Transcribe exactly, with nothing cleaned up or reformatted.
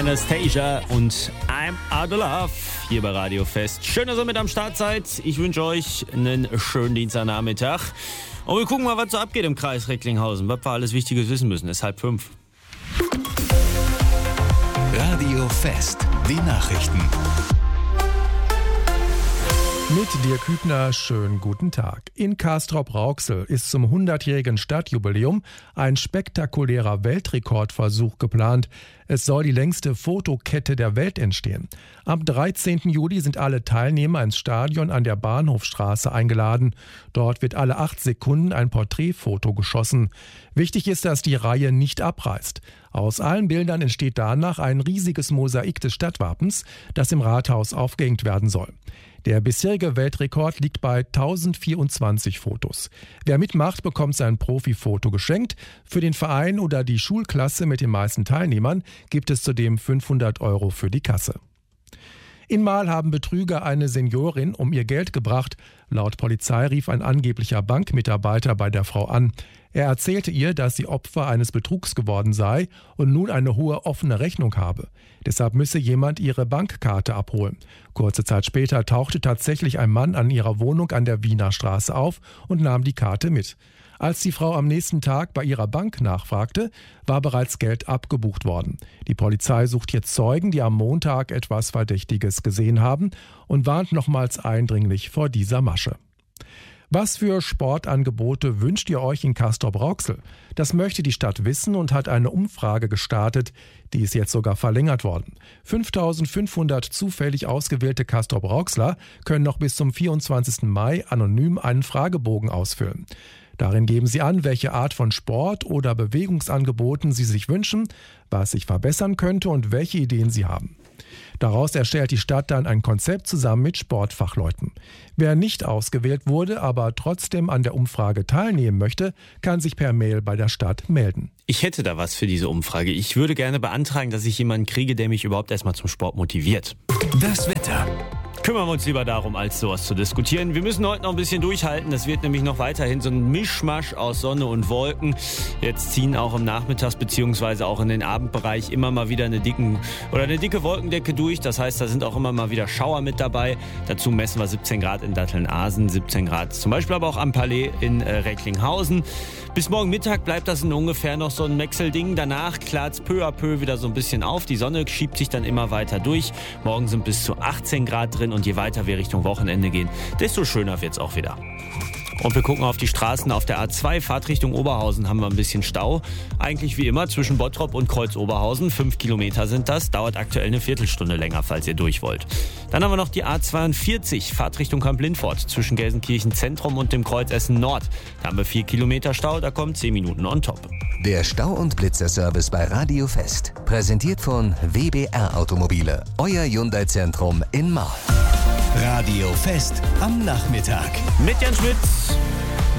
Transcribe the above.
Anastasia und I'm Out of Love hier bei Radio Fest. Schön, dass ihr mit am Start seid. Ich wünsche euch einen schönen Dienstagnachmittag. Und wir gucken mal, was so abgeht im Kreis Recklinghausen. Was wir alles Wichtiges wissen müssen. Es ist halb fünf. Radio Fest, die Nachrichten. Mit Dirk Hübner, schönen guten Tag. In Castrop-Rauxel ist zum hundertjährigen Stadtjubiläum ein spektakulärer Weltrekordversuch geplant. Es soll die längste Fotokette der Welt entstehen. Am dreizehnten Juli sind alle Teilnehmer ins Stadion an der Bahnhofstraße eingeladen. Dort wird alle acht Sekunden ein Porträtfoto geschossen. Wichtig ist, dass die Reihe nicht abreißt. Aus allen Bildern entsteht danach ein riesiges Mosaik des Stadtwappens, das im Rathaus aufgehängt werden soll. Der bisherige Weltrekord liegt bei tausendvierundzwanzig Fotos. Wer mitmacht, bekommt sein Profifoto geschenkt. Für den Verein oder die Schulklasse mit den meisten Teilnehmern gibt es zudem fünfhundert Euro für die Kasse. In Marl haben Betrüger eine Seniorin um ihr Geld gebracht. Laut Polizei rief ein angeblicher Bankmitarbeiter bei der Frau an. Er erzählte ihr, dass sie Opfer eines Betrugs geworden sei und nun eine hohe offene Rechnung habe. Deshalb müsse jemand ihre Bankkarte abholen. Kurze Zeit später tauchte tatsächlich ein Mann an ihrer Wohnung an der Wiener Straße auf und nahm die Karte mit. Als die Frau am nächsten Tag bei ihrer Bank nachfragte, war bereits Geld abgebucht worden. Die Polizei sucht jetzt Zeugen, die am Montag etwas Verdächtiges gesehen haben und warnt nochmals eindringlich vor dieser Masche. Was für Sportangebote wünscht ihr euch in Castrop-Rauxel? Das möchte die Stadt wissen und hat eine Umfrage gestartet. Die ist jetzt sogar verlängert worden. fünftausendfünfhundert zufällig ausgewählte Castrop-Rauxler können noch bis zum vierundzwanzigsten Mai anonym einen Fragebogen ausfüllen. Darin geben sie an, welche Art von Sport oder Bewegungsangeboten sie sich wünschen, was sich verbessern könnte und welche Ideen sie haben. Daraus erstellt die Stadt dann ein Konzept zusammen mit Sportfachleuten. Wer nicht ausgewählt wurde, aber trotzdem an der Umfrage teilnehmen möchte, kann sich per Mail bei der Stadt melden. Ich hätte da was für diese Umfrage. Ich würde gerne beantragen, dass ich jemanden kriege, der mich überhaupt erstmal zum Sport motiviert. Das Wetter. Kümmern wir uns lieber darum, als sowas zu diskutieren. Wir müssen heute noch ein bisschen durchhalten. Das wird nämlich noch weiterhin so ein Mischmasch aus Sonne und Wolken. Jetzt ziehen auch im Nachmittags- bzw. auch in den Abendbereich immer mal wieder eine, dicken, oder eine dicke Wolkendecke durch. Das heißt, da sind auch immer mal wieder Schauer mit dabei. Dazu messen wir siebzehn Grad in Datteln-Asen, siebzehn Grad zum Beispiel aber auch am Palais in äh, Recklinghausen. Bis morgen Mittag bleibt das in ungefähr noch so ein Wechselding. Danach klart es peu à peu wieder so ein bisschen auf. Die Sonne schiebt sich dann immer weiter durch. Morgen sind bis zu achtzehn Grad drin. Und je weiter wir Richtung Wochenende gehen, desto schöner wird es auch wieder. Und wir gucken auf die Straßen. Auf der A zwei, Fahrtrichtung Oberhausen, haben wir ein bisschen Stau. Eigentlich wie immer zwischen Bottrop und Kreuz-Oberhausen. Fünf Kilometer sind das. Dauert aktuell eine Viertelstunde länger, falls ihr durch wollt. Dann haben wir noch die A zweiundvierzig, Fahrtrichtung Kamp-Lindfort. Zwischen Gelsenkirchen Zentrum und dem Kreuz Essen Nord. Da haben wir vier Kilometer Stau, da kommen zehn Minuten on top. Der Stau- und Blitzerservice bei Radio Fest. Präsentiert von W B R Automobile. Euer Hyundai-Zentrum in Marl. Radio Fest am Nachmittag. Mit Jan Schmitz.